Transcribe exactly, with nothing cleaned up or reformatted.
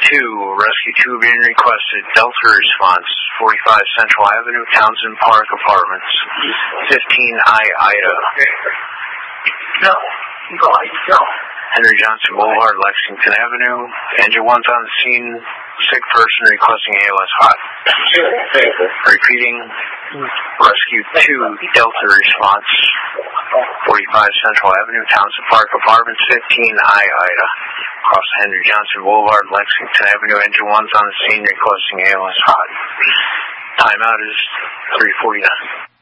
two, Rescue two being requested. Delta response, forty-five Central Avenue, Townsend Park Apartments, fifteen I Ida. No, go, go. Henry Johnson Boulevard, Lexington Avenue. Engine one's on the scene. Sick person requesting A L S hot. Repeating. Rescue two, Delta response, forty-five Central Avenue, Townsend Park Apartments, fifteen I Ida. Across Henry Johnson Boulevard, Lexington Avenue. Engine one's on the scene requesting A L S hot. Timeout is three forty-nine.